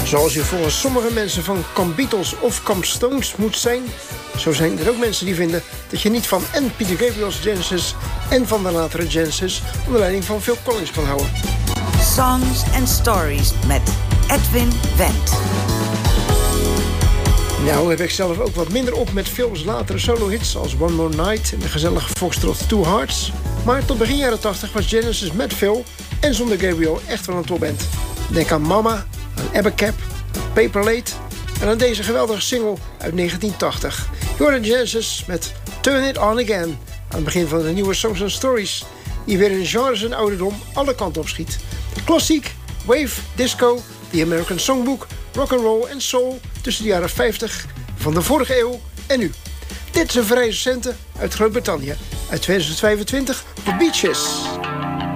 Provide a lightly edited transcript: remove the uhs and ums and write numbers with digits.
Zoals je volgens sommige mensen van Camp Beatles of Camp Stones moet zijn, zo zijn er ook mensen die vinden dat je niet van en Peter Gabriel's Genesis en van de latere Genesis onder leiding van Phil Collins kan houden. Songs and Stories met Edwin Wendt. Nou heb ik zelf ook wat minder op met Phil's latere solo-hits als One More Night en de gezellige foxtrot Two Hearts. Maar tot begin jaren 80 was Genesis met Phil en zonder Gabriel echt wel een topband. Denk aan Mama, aan Abercap, aan Paper Late en aan deze geweldige single uit 1980. Je hoorde Genesis met Turn It On Again aan het begin van de nieuwe Songs and Stories, die weer in genres en ouderdom alle kanten op schiet. Klassiek, wave, disco, The American Songbook, rock'n'roll en soul tussen de jaren 50 van de vorige eeuw en nu. Dit is een vrij recente uit Groot-Brittannië. Uit 2025, The Beaches.